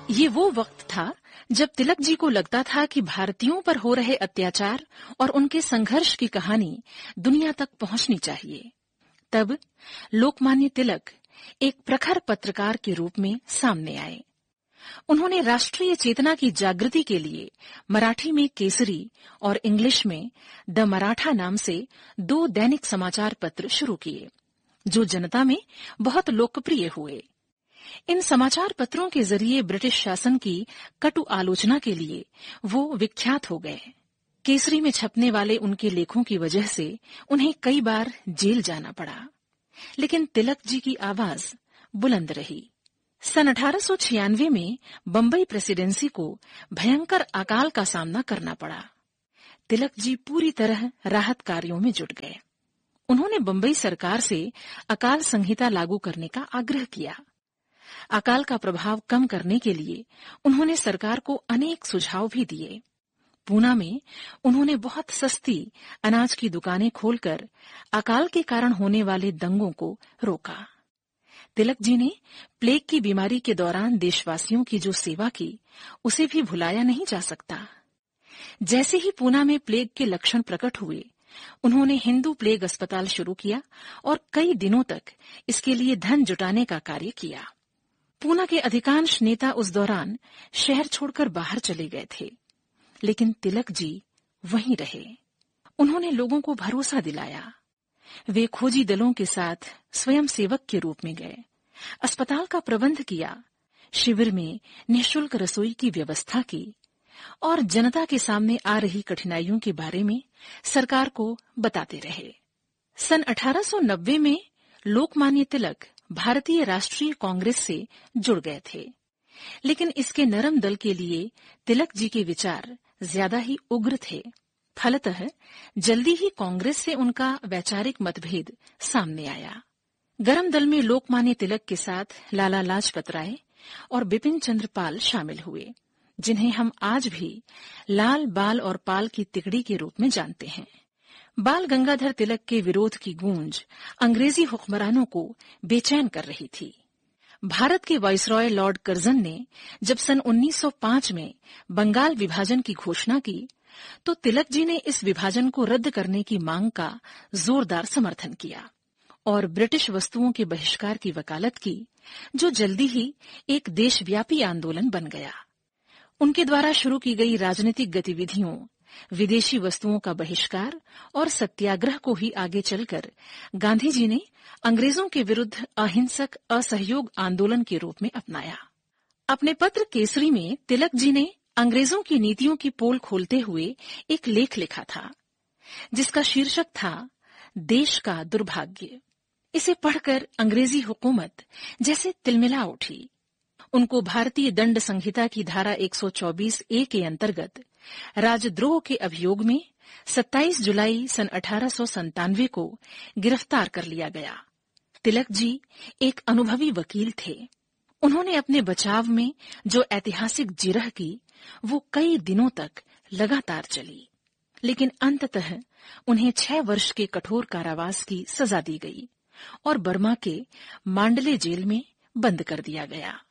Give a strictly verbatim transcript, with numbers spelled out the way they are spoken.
ये वो वक्त था जब तिलक जी को लगता था कि भारतीयों पर हो रहे अत्याचार और उनके संघर्ष की कहानी दुनिया तक पहुंचनी चाहिए। तब लोकमान्य तिलक एक प्रखर पत्रकार के रूप में सामने आए। उन्होंने राष्ट्रीय चेतना की जागृति के लिए मराठी में केसरी और इंग्लिश में द मराठा नाम से दो दैनिक समाचार पत्र शुरू किए, जो जनता में बहुत लोकप्रिय हुए। इन समाचार पत्रों के जरिए ब्रिटिश शासन की कटु आलोचना के लिए वो विख्यात हो गए। केसरी में छपने वाले उनके लेखों की वजह से उन्हें कई बार जेल जाना पड़ा, लेकिन तिलक जी की आवाज बुलंद रही। सन अठारह सौ छियानवे में बम्बई प्रेसिडेंसी को भयंकर अकाल का सामना करना पड़ा। तिलक जी पूरी तरह राहत कार्यों में जुट गए। उन्होंने बम्बई सरकार से अकाल संहिता लागू करने का आग्रह किया। अकाल का प्रभाव कम करने के लिए उन्होंने सरकार को अनेक सुझाव भी दिए। पूना में उन्होंने बहुत सस्ती अनाज की दुकानें खोलकर अकाल के कारण होने वाले दंगों को रोका। तिलक जी ने प्लेग की बीमारी के दौरान देशवासियों की जो सेवा की, उसे भी भुलाया नहीं जा सकता। जैसे ही पूना में प्लेग के लक्षण प्रकट हुए, उन्होंने हिंदू प्लेग अस्पताल शुरू किया और कई दिनों तक इसके लिए धन जुटाने का कार्य किया। पूना के अधिकांश नेता उस दौरान शहर छोड़कर बाहर चले गए थे, लेकिन तिलक जी वहीं रहे। उन्होंने लोगों को भरोसा दिलाया। वे खोजी दलों के साथ स्वयं सेवक के रूप में गए, अस्पताल का प्रबंध किया, शिविर में निःशुल्क रसोई की व्यवस्था की और जनता के सामने आ रही कठिनाइयों के बारे में सरकार को बताते रहे। सन अठारह सौ नब्बे में लोकमान्य तिलक भारतीय राष्ट्रीय कांग्रेस से जुड़ गए थे, लेकिन इसके नरम दल के लिए तिलक जी के विचार ज्यादा ही उग्र थे। फलतः जल्दी ही कांग्रेस से उनका वैचारिक मतभेद सामने आया। गरम दल में लोकमान्य तिलक के साथ लाला लाजपत राय और बिपिन चंद्र पाल शामिल हुए, जिन्हें हम आज भी लाल, बाल और पाल की तिकड़ी के रूप में जानते हैं। बाल गंगाधर तिलक के विरोध की गूंज अंग्रेजी हुक्मरानों को बेचैन कर रही थी। भारत के वाइसरॉय लॉर्ड कर्जन ने जब सन उन्नीस सौ पाँच में बंगाल विभाजन की घोषणा की, तो तिलक जी ने इस विभाजन को रद्द करने की मांग का जोरदार समर्थन किया और ब्रिटिश वस्तुओं के बहिष्कार की वकालत की, जो जल्दी ही एक देशव्यापी आंदोलन बन गया। उनके द्वारा शुरू की गई राजनीतिक गतिविधियों, विदेशी वस्तुओं का बहिष्कार और सत्याग्रह को ही आगे चलकर गांधी जी ने अंग्रेजों के विरुद्ध अहिंसक असहयोग आंदोलन के रूप में अपनाया। अपने पत्र केसरी में तिलक जी ने अंग्रेजों की नीतियों की पोल खोलते हुए एक लेख लिखा था, जिसका शीर्षक था देश का दुर्भाग्य। इसे पढ़कर अंग्रेजी हुकूमत जैसे तिलमिला उठी। उनको भारतीय दंड संहिता की धारा एक सौ चौबीस ए के अंतर्गत राजद्रोह के अभियोग में सत्ताईस जुलाई सन अठारह सौ संतानवे को गिरफ्तार कर लिया गया। तिलक जी एक अनुभवी वकील थे। उन्होंने अपने बचाव में जो ऐतिहासिक जिरह की, वो कई दिनों तक लगातार चली, लेकिन अंततः उन्हें छह वर्ष के कठोर कारावास की सजा दी गई और बर्मा के मांडले जेल में बंद कर दिया गया।